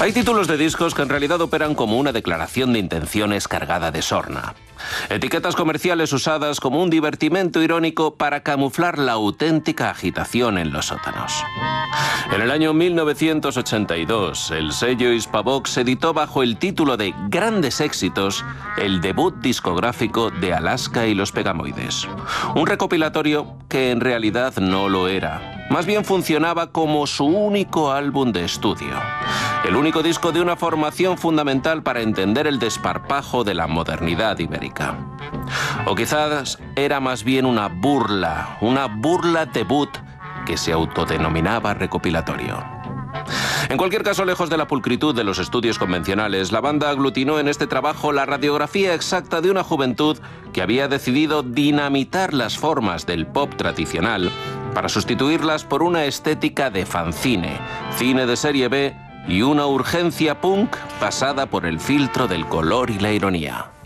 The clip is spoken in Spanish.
Hay títulos de discos que en realidad operan como una declaración de intenciones cargada de sorna. Etiquetas comerciales usadas como un divertimento irónico para camuflar la auténtica agitación en los sótanos. En el año 1982, el sello Hispavox editó bajo el título de Grandes Éxitos el debut discográfico de Alaska y los Pegamoides. Un recopilatorio que en realidad no lo era. Más bien funcionaba como su único álbum de estudio. El único disco de una formación fundamental para entender el desparpajo de la modernidad ibérica. O quizás era más bien una burla debut que se autodenominaba recopilatorio. En cualquier caso, lejos de la pulcritud de los estudios convencionales, la banda aglutinó en este trabajo la radiografía exacta de una juventud que había decidido dinamitar las formas del pop tradicional para sustituirlas por una estética de fanzine, cine de serie B y una urgencia punk pasada por el filtro del color y la ironía.